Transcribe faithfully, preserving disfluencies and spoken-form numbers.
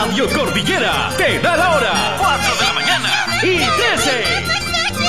Radio Cordillera te da la hora. cuatro de la mañana y trece.